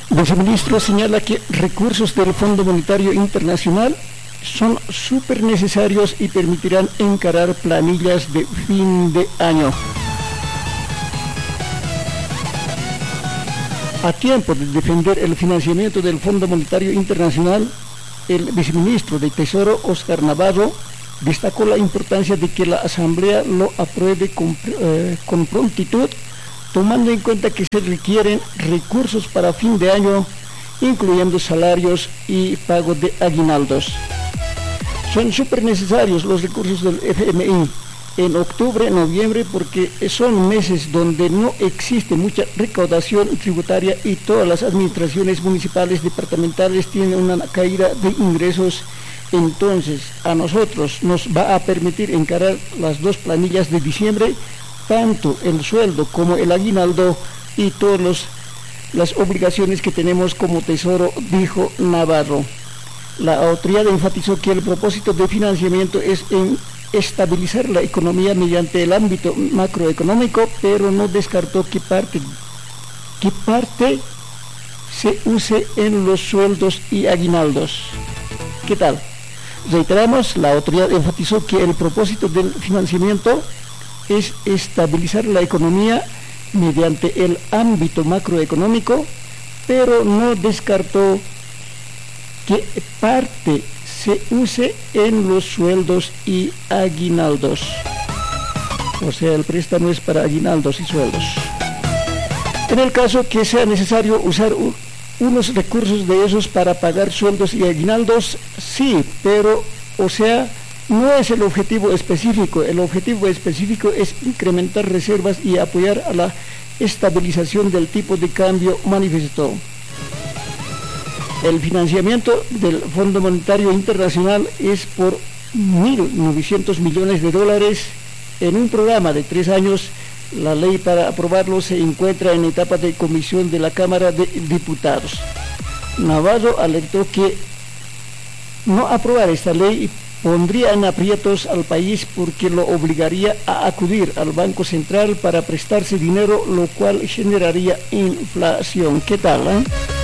El viceministro señala que recursos del Fondo Monetario Internacional son súper necesarios y permitirán encarar planillas de fin de año. A tiempo de defender el financiamiento del Fondo Monetario Internacional, el viceministro de Tesoro, Óscar Navarro, destacó la importancia de que la Asamblea lo apruebe con prontitud, tomando en cuenta que se requieren recursos para fin de año, incluyendo salarios y pago de aguinaldos. Son súper necesarios los recursos del FMI en octubre, noviembre, porque son meses donde no existe mucha recaudación tributaria y todas las administraciones municipales, departamentales tienen una caída de ingresos. Entonces, a nosotros nos va a permitir encarar las dos planillas de diciembre, tanto el sueldo como el aguinaldo y todas las obligaciones que tenemos como Tesoro, dijo Navarro. La autoridad enfatizó que el propósito de financiamiento es estabilizar la economía mediante el ámbito macroeconómico, pero no descartó que parte se use en los sueldos y aguinaldos. ¿Qué tal? Reiteramos, la autoridad enfatizó que el propósito del financiamiento es estabilizar la economía mediante el ámbito macroeconómico, pero no descartó que parte se use en los sueldos y aguinaldos. O sea, el préstamo es para aguinaldos y sueldos. En el caso que sea necesario usar unos recursos de esos para pagar sueldos y aguinaldos, sí, pero, o sea, no es el objetivo específico. El objetivo específico es incrementar reservas y apoyar a la estabilización del tipo de cambio, manifestó. El financiamiento del Fondo Monetario Internacional es por 1.900 millones de dólares en un programa de 3 años. La ley para aprobarlo se encuentra en etapa de comisión de la Cámara de Diputados. Navarro alertó que no aprobar esta ley pondría en aprietos al país porque lo obligaría a acudir al Banco Central para prestarse dinero, lo cual generaría inflación. ¿Qué tal?